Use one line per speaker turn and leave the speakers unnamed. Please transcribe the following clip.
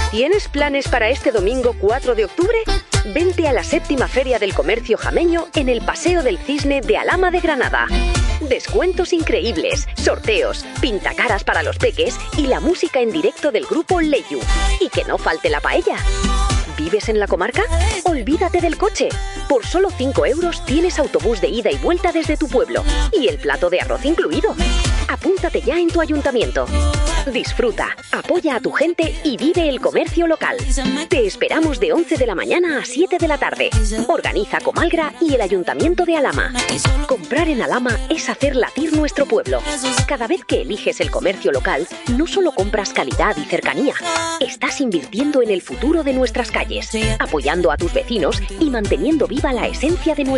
¿Tienes planes para este domingo 4 de octubre? Vente a la 7ª Feria del Comercio Jameño en el Paseo del Cisne de Alhama de Granada. Descuentos increíbles, sorteos, pintacaras para los peques y la música en directo del grupo Leyu. Y que no falte la paella. ¿Vives en la comarca? Olvídate del coche. Por solo 5 euros tienes autobús de ida y vuelta desde tu pueblo. Y el plato de arroz incluido. Apúntate ya en tu ayuntamiento. Disfruta, apoya a tu gente y vive el comercio local. Te esperamos de 11 de la mañana a 7 de la tarde. Organiza Comalgra y el Ayuntamiento de Alhama. Comprar en Alhama es hacer latir nuestro pueblo. Cada vez que eliges el comercio local, no solo compras calidad y cercanía, estás invirtiendo en el futuro de nuestras calles, apoyando a tus vecinos y manteniendo viva la esencia de nuestro